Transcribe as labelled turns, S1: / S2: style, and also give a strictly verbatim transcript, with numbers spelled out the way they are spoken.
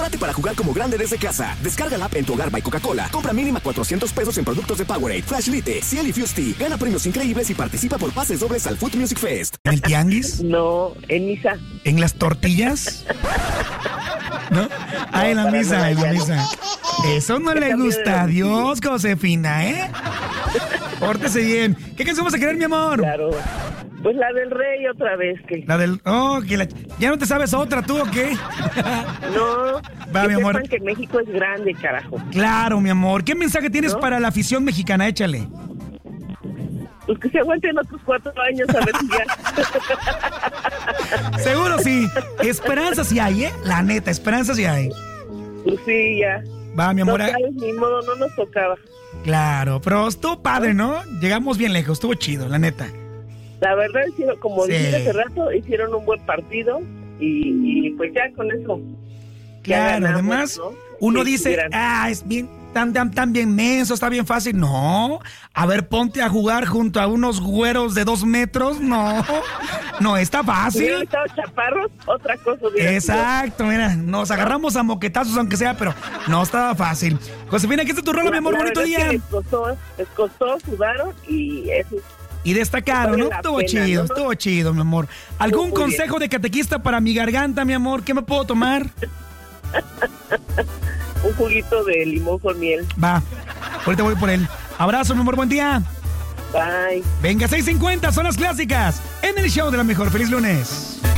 S1: Prepárate para jugar como grande desde casa. Descarga la app en tu hogar by Coca-Cola. Compra mínima cuatrocientos pesos en productos de Powerade, Flashlyte, Ciel y Fusti. Gana premios increíbles y participa por pases dobles al Food Music Fest.
S2: ¿En el tianguis?
S3: No, en misa.
S2: ¿En las tortillas? ¿No? Ah, en la
S3: No,
S2: misa,
S3: para
S2: en la
S3: nada,
S2: misa. Eso no le gusta a Dios, Josefina, ¿eh? Pórtese bien. ¿Qué canción vas a querer, mi amor?
S3: Claro. Pues la del rey otra vez. que
S2: La del... Oh, que la... ¿Ya no te sabes otra tú o qué?
S3: No,
S2: Va,
S3: que
S2: mi amor.
S3: sepan que México es grande, carajo.
S2: Claro, mi amor. ¿Qué mensaje tienes
S3: ¿No?
S2: para la afición mexicana? Échale.
S3: Pues que se aguanten otros cuatro años a ver si ya.
S2: Seguro sí. Esperanza sí hay, ¿eh? La neta, esperanza sí hay.
S3: Pues sí, ya.
S2: Va, mi amor.
S3: No sabes, ni modo, no nos tocaba.
S2: Claro, pero estuvo padre, ¿no? Llegamos bien lejos, estuvo chido, la neta.
S3: La verdad, hicieron, como
S2: Sí.
S3: dije hace rato, hicieron un buen partido y, y pues ya con eso. ya
S2: Claro,
S3: ganamos,
S2: además,
S3: ¿no?
S2: uno
S3: Sí,
S2: dice,
S3: estuvieran.
S2: ah, es bien, tan, tan, tan bien menso, está bien fácil. No, a ver, ponte a jugar junto a unos güeros de dos metros. No, no está
S3: Si hubieran
S2: fácil.
S3: estado chaparros, otra cosa hubiera
S2: Exacto, mira, nos agarramos a moquetazos aunque sea, pero no estaba fácil. Josefina, ¿qué es tu rola, mi amor?
S3: La
S2: Bonito
S3: verdad es que
S2: día.
S3: Les costó, les costó, sudaron y eso.
S2: Y destacaron,
S3: vale
S2: ¿no?
S3: la
S2: Estuvo
S3: pena,
S2: chido,
S3: ¿no?
S2: estuvo chido, mi amor. ¿Algún
S3: Estuvo muy
S2: consejo de catequista para mi garganta, mi amor? ¿Qué me puedo tomar?
S3: Un juguito de limón con miel.
S2: Va, ahorita voy por él. Abrazo, mi amor, buen día.
S3: Bye.
S2: Venga, seis cincuenta, son las clásicas. En el show de la mejor. Feliz lunes.